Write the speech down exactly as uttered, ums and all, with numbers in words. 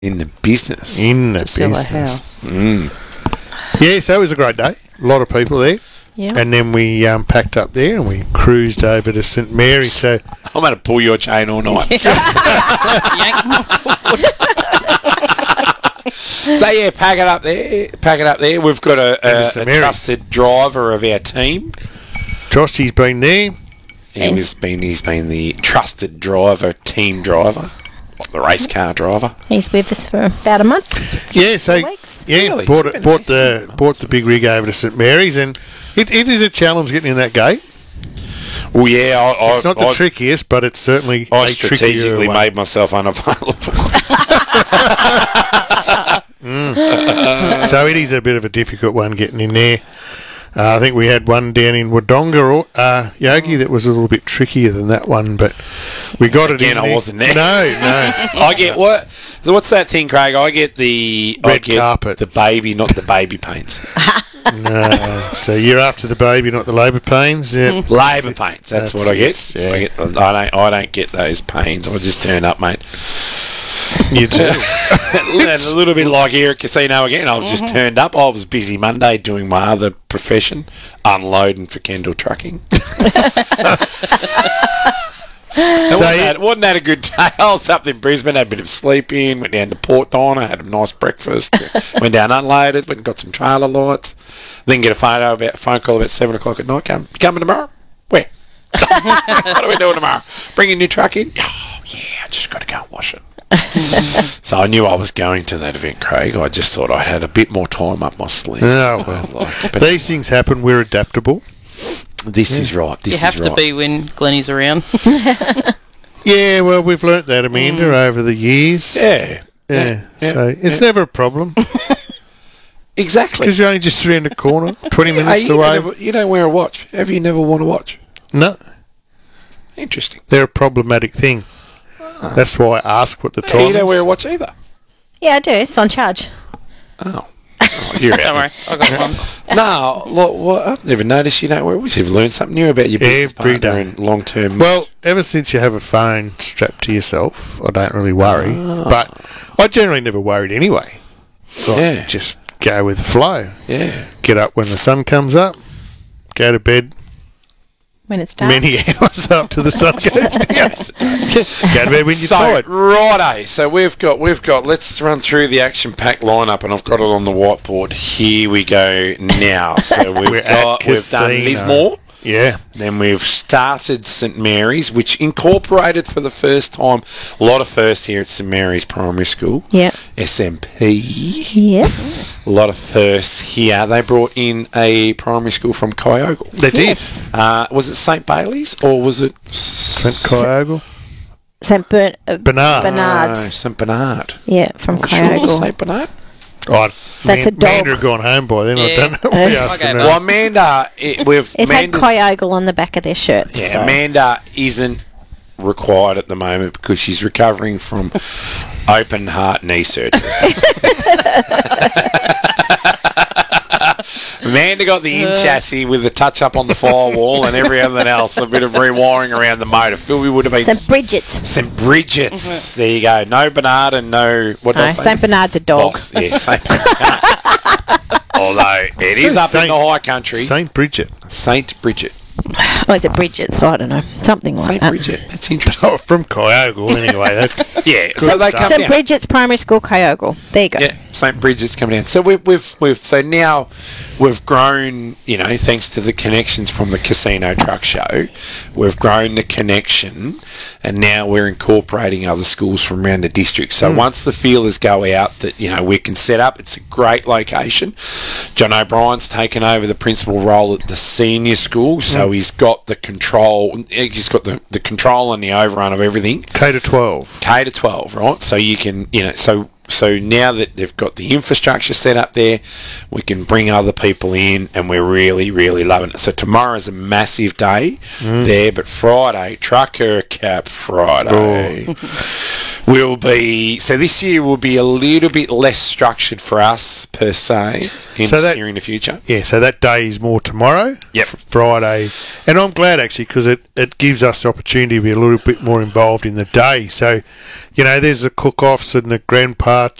In the business. In the to sell a business. house. Mm. Yeah, so it was a great day. A lot of people there. Yeah. And then we um, packed up there and we cruised over to St Mary. So I'm going to pull your chain all night. So yeah, pack it up there. Pack it up there. We've got a, a, St a Mary's. trusted driver of our team. Joshy's been there. He's been he's been the trusted driver, team driver, the race car driver. He's with us for about a month. Yeah, so Four weeks. yeah, Really? bought It's it, been bought the bought the big rig over to St Mary's, and it, it is a challenge getting in that gate. Well, yeah, I, It's I, not the I, trickiest, but it's certainly I a trickier strategically one. made myself unavailable. So it is a bit of a difficult one getting in there. Uh, I think we had one down in Wodonga, or, uh, Yogi, that was a little bit trickier than that one, but we got it Again, in I there. wasn't there. No, no. I get what? So what's that thing, Craig? I get the I Red get carpet. the baby, not the baby paints. no. So you're after the baby, not the labour pains. Yeah. Labour paints. That's, That's what I get. it, yeah. I get. I don't. I don't get those pains. I just turn up, mate. You do. And a little bit like here at Casino again. I've just turned up. I was busy Monday doing my other profession, unloading for Kendall Trucking. Now, So wasn't, you- that, wasn't that a good day? I was up in Brisbane, had a bit of sleep in, went down to Port Donna, had a nice breakfast, went down unloaded, went and got some trailer lights, then get a photo about phone call about seven o'clock at night. Come, you coming tomorrow? Where? What are we doing tomorrow? Bring a new truck in? Oh yeah, I just got to go and wash it. So I knew I was going to that event, Craig. I just thought I had a bit more time up my sleeve. Oh, well. Like, but These things happen. We're adaptable. this is right. This You have is to right. be when Glennie's around. Yeah, well, we've learnt that, Amanda, over the years. Yeah, Yeah. yeah, So it's never a problem exactly. because you're only just around the corner, twenty Hey, minutes you, away. don't, you don't wear a watch. Have you never worn a watch? No, Interesting. they're a problematic thing. That's why I ask what the time Hey, you don't is. wear a watch either. Yeah, I do. It's on charge. Oh. Oh, you're Don't out. worry, I got one. No, look, well, I've never noticed you don't wear a watch. You've learned something new about your business Every partner day. and long-term. Well, ever since you have a phone strapped to yourself, I don't really worry. But I generally never worried anyway. So I Yeah. just go with the flow. yeah. Get up when the sun comes up. Go to bed When it's dark. many hours after the sun goes down. Go to bed when you're So, tired. righto. So we've got, we've got, let's run through the action-packed lineup, and I've got it on the whiteboard. Here we go now. So we've We're at got, we've done Casino. Lismore. Yeah. Then we've started St Mary's, which incorporated for the first time, a lot of firsts here at St Mary's Primary School. Yep. S M P. Yes. A lot of firsts here. They brought in a primary school from Kyogle. They did. Yes. Uh, was it Saint Bailey's or was it Saint Kyogle. Saint Bern- uh, Bernard. Bernard's. No, Saint Bernard. Yeah, from I'm sure it was Kyogle. Saint Bernard. Oh, That's a dog. Amanda had gone home by then. I Yeah. don't know what we Uh, asked okay, her. Well, Amanda, it, we've It had Amanda, Kyogle on the back of their shirts. yeah, so. Amanda isn't required at the moment because she's recovering from open heart knee surgery. Amanda got the in chassis with the touch up on the firewall and everything else, a bit of rewiring around the motor. Phil, we would have been Saint Bridget's. Saint Bridget's. There you go. No Bernard and no what No, did I say? Saint Bernard's a dog. Boss. Yeah, Saint Bernard. Although it is up in Saint- the high country. Saint Bridget. Saint Bridget. Or is it Bridget's? I don't know. Something like Saint that. Bridget. That's interesting. Oh, from Kyogle anyway. That's Yeah. So they come Saint down. Bridget's Primary School, Kyogle. There you go. Yeah, Saint Bridget's coming down. So we've we've we've so now we've grown, you know, thanks to the connections from the Casino Truck Show, we've grown the connection, and now we're incorporating other schools from around the district. So once the feelers go out that, you know, we can set up, it's a great location. John O'Brien's taken over the principal role at the senior school, so he's got the control. He's got the, the control and the overrun of everything. K to twelve. K to twelve, right? So you can, you know, so so now that they've got the infrastructure set up there, we can bring other people in, and we're really, really loving it. So tomorrow's a massive day there, but Friday, Trucker Cap Friday. will be, so this year will be a little bit less structured for us per se in So that- in the future. Yeah, so that day is more tomorrow. Yep. F- Friday. And I'm glad actually because it, it gives us the opportunity to be a little bit more involved in the day. So, you know, there's the cook-offs and the grandpa